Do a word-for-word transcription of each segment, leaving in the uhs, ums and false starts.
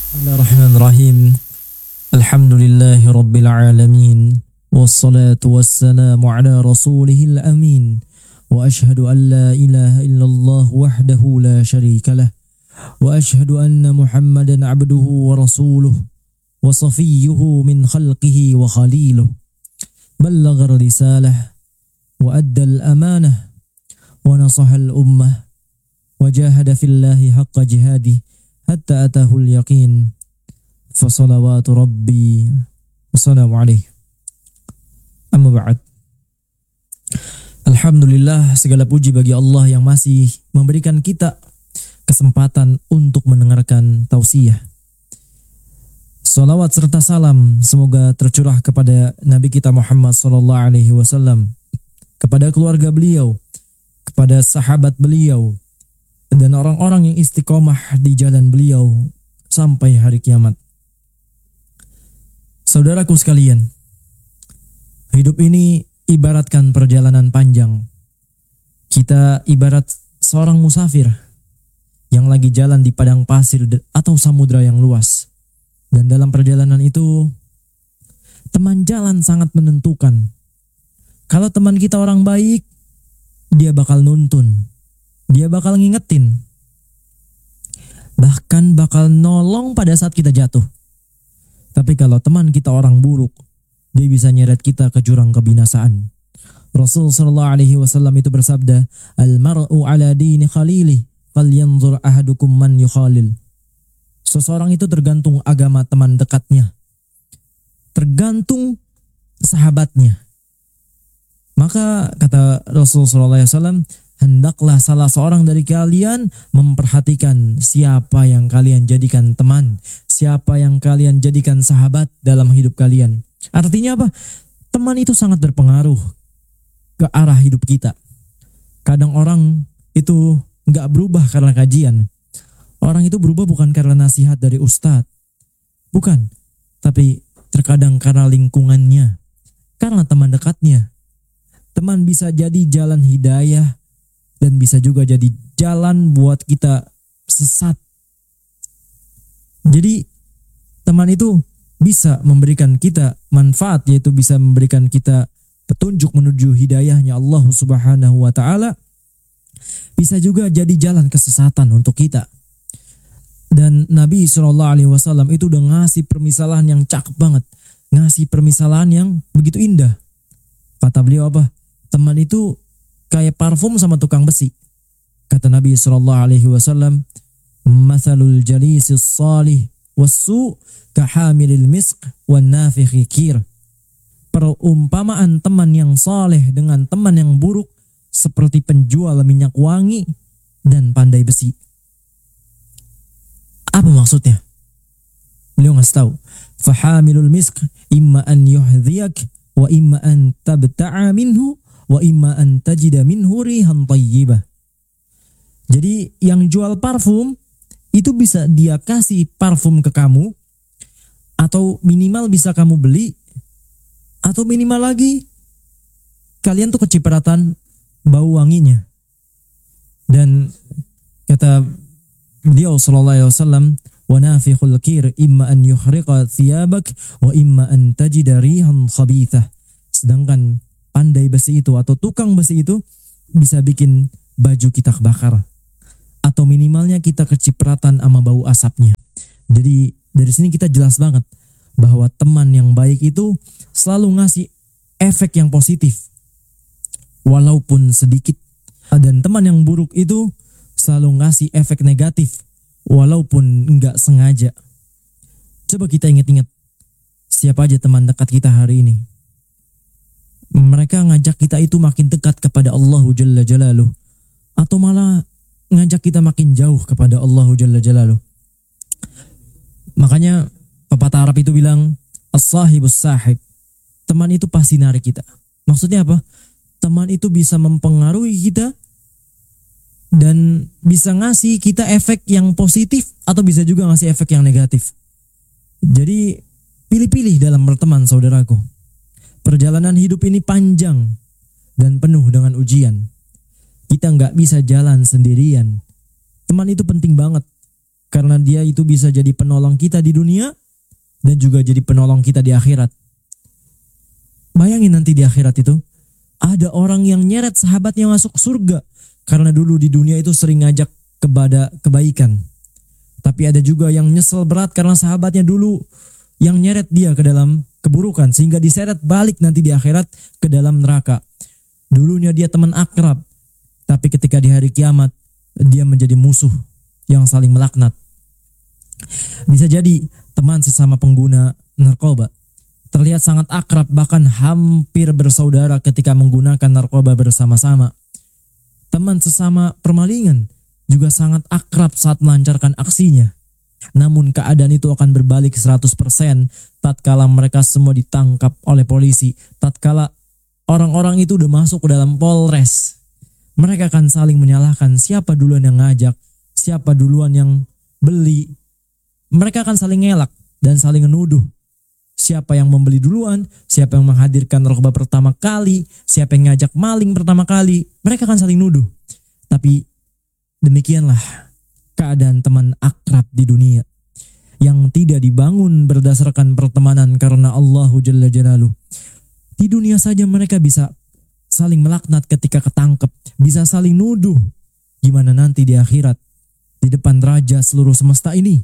Bismillahirrahmanirrahim. Alhamdulillahi rabbil alamin. Wassalatu wassalamu ala rasulihil amin. Wa ashhadu an la ilaha illallah wahdahu la sharika lah. Wa ashhadu anna Muhammadan abduhu wa rasuluh. Wa safiyyuhu min khalqihi wa khaliluh. Ballagha risalah. Wa adda al-amanah. Wa nasaha al-ummah. Wa jahada fillahi haqqa jihadih. Hatta atahul yaqin. Fasalawatu rabbi wassalamu alaihi. Amma ba'd. Alhamdulillah, segala puji bagi Allah yang masih memberikan kita kesempatan untuk mendengarkan tausiah. Salawat serta salam semoga tercurah kepada Nabi kita Muhammad sallallahu alaihi wasallam, kepada keluarga beliau, kepada sahabat beliau, dan orang-orang yang istiqomah di jalan beliau sampai hari kiamat. Saudaraku sekalian, hidup ini ibaratkan perjalanan panjang. Kita ibarat seorang musafir yang lagi jalan di padang pasir atau samudra yang luas. Dan dalam perjalanan itu, teman jalan sangat menentukan. Kalau teman kita orang baik, dia bakal nuntun. Dia bakal ngingetin. Bahkan bakal nolong pada saat kita jatuh. Tapi kalau teman kita orang buruk, dia bisa nyeret kita ke jurang kebinasaan. Rasul sallallahu alaihi wasallam itu bersabda, "Al-mar'u ala dini khalili, falyanzur ahadukum man yukhalil." Seseorang itu tergantung agama teman dekatnya. Tergantung sahabatnya. Maka kata Rasul sallallahu alaihi wasallam, hendaklah salah seorang dari kalian memperhatikan siapa yang kalian jadikan teman, siapa yang kalian jadikan sahabat dalam hidup kalian. Artinya apa? Teman itu sangat berpengaruh ke arah hidup kita. Kadang orang itu nggak berubah karena kajian. Orang itu berubah bukan karena nasihat dari ustadz. Bukan. Tapi terkadang karena lingkungannya. Karena teman dekatnya. Teman bisa jadi jalan hidayah. Dan bisa juga jadi jalan buat kita sesat. Jadi teman itu bisa memberikan kita manfaat, yaitu bisa memberikan kita petunjuk menuju hidayahnya Allah subhanahu wa ta'ala. Bisa juga jadi jalan kesesatan untuk kita. Dan Nabi shallallahu alaihi wasallam itu udah ngasih permisalan yang cakep banget. Ngasih permisalan yang begitu indah. Kata beliau apa? Teman itu kayak parfum sama tukang besi. Kata Nabi shallallahu alaihi wasallam, "Matsalul jalisis salih wassu kahamilil misk wan nafikhi kir." Perumpamaan teman yang saleh dengan teman yang buruk seperti penjual minyak wangi dan pandai besi. Apa maksudnya? Beliau ngasih tahu, "Fahamilul misk imma an yuhdhiyak wa imma an tabta'a minhu wa imma an tajida minhu rihan thayyibah." Jadi yang jual parfum itu bisa dia kasih parfum ke kamu, atau minimal bisa kamu beli, atau minimal lagi kalian tuh kecipratan bau wanginya. Dan kata beliau sallallahu alaihi wasallam, "Wa nafikhul kir imma an yuhriqa thiyabak wa imma an tajida rihan khabithah." Sedangkan pandai besi itu atau tukang besi itu bisa bikin baju kita kebakar, atau minimalnya kita kecipratan sama bau asapnya. Jadi dari sini kita jelas banget bahwa teman yang baik itu selalu ngasih efek yang positif walaupun sedikit, dan teman yang buruk itu selalu ngasih efek negatif walaupun enggak sengaja. Coba kita ingat-ingat siapa aja teman dekat kita hari ini. Mereka ngajak kita itu makin dekat kepada Allah Jalla Jalaluh, atau malah ngajak kita makin jauh kepada Allah Jalla Jalaluh. Makanya pepatah Arab itu bilang, as-sahibus sahib. Teman itu pasti narik kita. Maksudnya apa? Teman itu bisa mempengaruhi kita dan bisa ngasih kita efek yang positif atau bisa juga ngasih efek yang negatif. Jadi pilih-pilih dalam berteman, saudaraku. Perjalanan hidup ini panjang dan penuh dengan ujian. Kita nggak bisa jalan sendirian. Teman itu penting banget karena dia dia itu bisa jadi penolong kita di dunia dan juga jadi penolong kita di akhirat. Bayangin nanti di akhirat itu ada orang yang nyeret sahabatnya masuk surga karena dulu di dunia itu sering ngajak kepada kebaikan. Tapi ada juga yang nyesel berat karena sahabatnya dulu yang nyeret dia ke dalam keburukan sehingga diseret balik nanti di akhirat ke dalam neraka. Dulunya dia teman akrab, tapi ketika di hari kiamat dia menjadi musuh yang saling melaknat. Bisa jadi teman sesama pengguna narkoba terlihat sangat akrab, bahkan hampir bersaudara ketika menggunakan narkoba bersama-sama. Teman sesama permalingan juga sangat akrab saat melancarkan aksinya. Namun keadaan itu akan berbalik seratus persen tatkala mereka semua ditangkap oleh polisi. Tatkala orang-orang itu udah masuk ke dalam Polres, mereka akan saling menyalahkan siapa duluan yang ngajak, siapa duluan yang beli. Mereka akan saling ngelak dan saling menuduh. Siapa yang membeli duluan, siapa yang menghadirkan narkoba pertama kali, siapa yang ngajak maling pertama kali. Mereka akan saling nuduh. Tapi demikianlah keadaan teman akrab di dunia yang tidak dibangun berdasarkan pertemanan karena Allahu Jalla Jalaluh. Di dunia saja mereka bisa saling melaknat ketika ketangkep, bisa saling nuduh. Gimana nanti di akhirat, di depan raja seluruh semesta ini,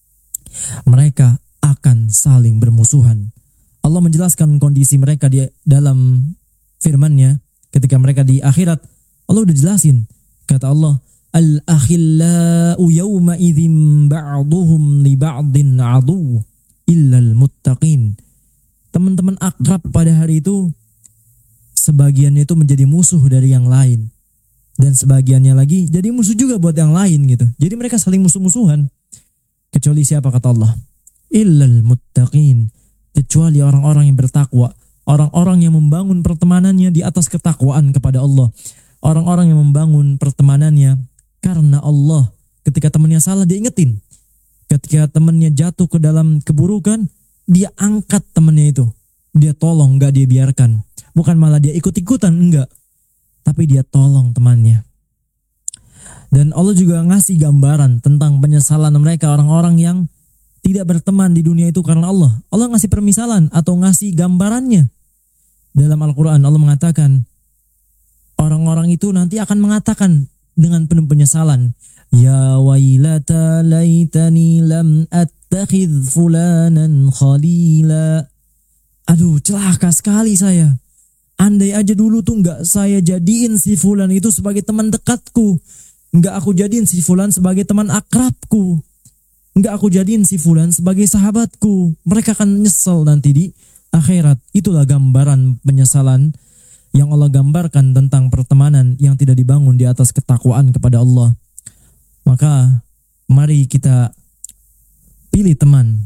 mereka akan saling bermusuhan. Allah menjelaskan kondisi mereka di dalam firman-Nya ketika mereka di akhirat. Allah udah jelasin, kata Allah, al-akhillau yawma idzin ba'duhum li ba'din adu illal muttaqin. Teman-teman akrab pada hari itu sebagiannya itu menjadi musuh dari yang lain dan sebagiannya lagi jadi musuh juga buat yang lain gitu. Jadi mereka saling musuh-musuhan. Kecuali siapa, kata Allah? Illal muttaqin. Kecuali orang-orang yang bertakwa, orang-orang yang membangun pertemanannya di atas ketakwaan kepada Allah. Orang-orang yang membangun pertemanannya karena Allah. Ketika temannya salah, dia ingetin. Ketika temannya jatuh ke dalam keburukan, dia angkat temannya itu. Dia tolong, enggak dia biarkan. Bukan malah dia ikut-ikutan, enggak. Tapi dia tolong temannya. Dan Allah juga ngasih gambaran tentang penyesalan mereka, orang-orang yang tidak berteman di dunia itu karena Allah. Allah ngasih permisalan atau ngasih gambarannya. Dalam Al-Quran Allah mengatakan, orang-orang itu nanti akan mengatakan dengan penuh penyesalan, ya wailata laitani lam attakhidh fulanan khalila. Aduh, celaka sekali saya. Andai aja dulu tuh nggak saya jadiin si fulan itu sebagai teman dekatku, nggak aku jadiin si fulan sebagai teman akrabku, nggak aku jadiin si fulan sebagai sahabatku. Mereka akan nyesel nanti di akhirat. Itulah gambaran penyesalan yang Allah gambarkan tentang pertemanan yang tidak dibangun di atas ketakwaan kepada Allah. Maka mari kita pilih teman,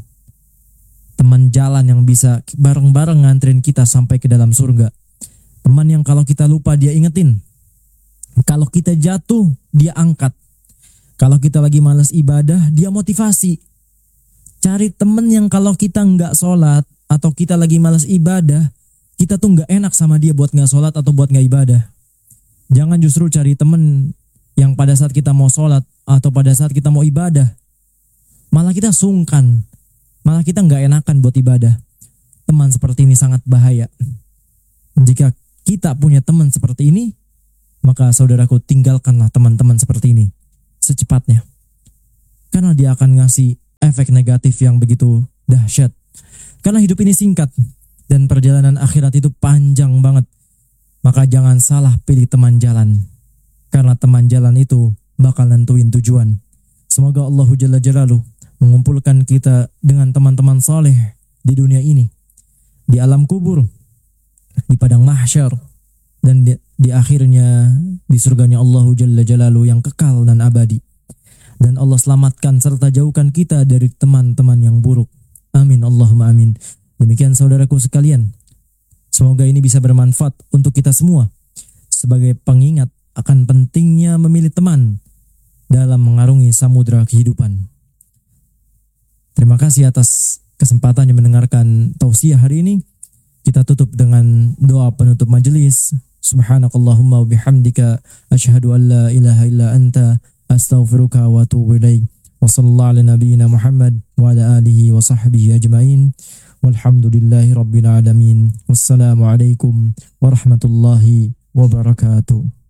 teman jalan yang bisa bareng-bareng nganterin kita sampai ke dalam surga. Teman yang kalau kita lupa dia ingetin, kalau kita jatuh dia angkat, kalau kita lagi malas ibadah dia motivasi. Cari teman yang kalau kita nggak sholat atau kita lagi malas ibadah, kita tuh nggak enak sama dia buat nggak sholat atau buat nggak ibadah. Jangan justru cari teman yang pada saat kita mau sholat atau pada saat kita mau ibadah, malah kita sungkan, malah kita nggak enakan buat ibadah. Teman seperti ini sangat bahaya. Jika kita punya teman seperti ini, maka saudaraku tinggalkanlah teman-teman seperti ini secepatnya. Karena dia akan ngasih efek negatif yang begitu dahsyat. Karena hidup ini singkat dan perjalanan akhirat itu panjang banget. Maka jangan salah pilih teman jalan. Karena teman jalan itu bakal nentuin tujuan. Semoga Allah Jalla Jalaluh mengumpulkan kita dengan teman-teman soleh di dunia ini, di alam kubur, di padang mahsyar, dan di, di akhirnya di surganya Allah Jalla Jalaluh yang kekal dan abadi. Dan Allah selamatkan serta jauhkan kita dari teman-teman yang buruk. Amin Allahumma amin. Demikian saudaraku sekalian, semoga ini bisa bermanfaat untuk kita semua sebagai pengingat akan pentingnya memilih teman dalam mengarungi samudra kehidupan. Terima kasih atas kesempatannya mendengarkan tausiah hari ini. Kita tutup dengan doa penutup majelis. Subhanakallahumma wa bihamdika asyhadu an la ilaha illa anta astaghfiruka wa atubu ilaik. Wa sallallahu ala nabiyyina Muhammad wa ala alihi wa sahbihi ajma'in. Walhamdulillahi rabbil alamin. Wassalamualaikum warahmatullahi wabarakatuh.